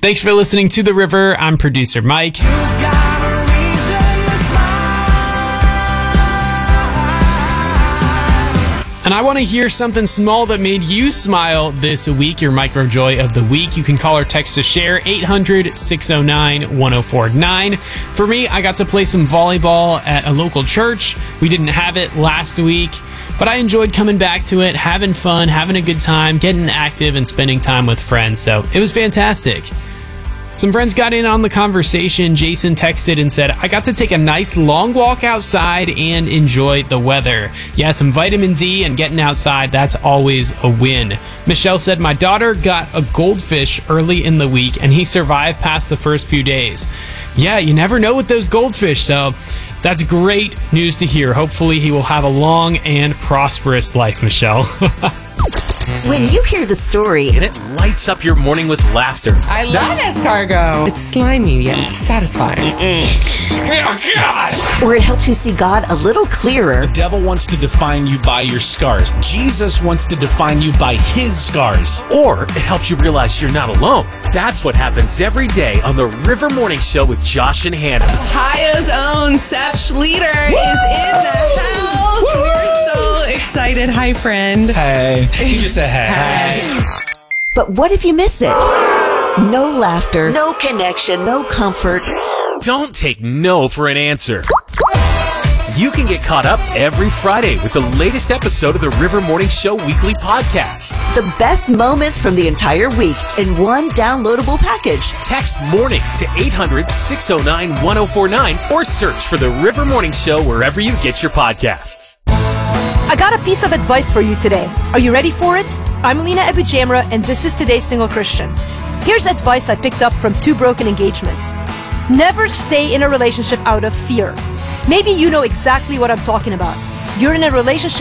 Thanks for listening to The River. I'm producer Mike. And I want to hear something small that made you smile this week, your micro joy of the week. You can call or text to share 800-609-1049. For me, I got to play some volleyball at a local church. We didn't have it last week, but I enjoyed coming back to it, having fun, having a good time, getting active, and spending time with friends. So it was fantastic. Some friends got in on the conversation. Jason texted and said, I got to take a nice long walk outside and enjoy the weather. Yeah, some vitamin D and getting outside, that's always a win. Michelle said, my daughter got a goldfish early in the week and he survived past the first few days. Yeah, you never know with those goldfish, so that's great news to hear. Hopefully he will have a long and prosperous life, Michelle. When you hear the story, and it lights up your morning with laughter. I love escargot. It's slimy yet satisfying. Oh, gosh! Or it helps you see God a little clearer. The devil wants to define you by your scars. Jesus wants to define you by his scars. Or it helps you realize you're not alone. That's what happens every day on the River Morning Show with Josh and Hannah. Ohio's own Seth Schleter is in the house. We're so excited. Hi, friend. Hey. He just said hey. But what if you miss it? No laughter, no connection, no comfort. Don't take no for an answer. You can get caught up every Friday with the latest episode of the River Morning Show weekly podcast. The best moments from the entire week in one downloadable package. Text MORNING to 800-609-1049 or search for the River Morning Show wherever you get your podcasts. I got a piece of advice for you today. Are you ready for it? I'm Lena Ebujamra, and this is Today's Single Christian. Here's advice I picked up from 2 broken engagements. Never stay in a relationship out of fear. Maybe you know exactly what I'm talking about. You're in a relationship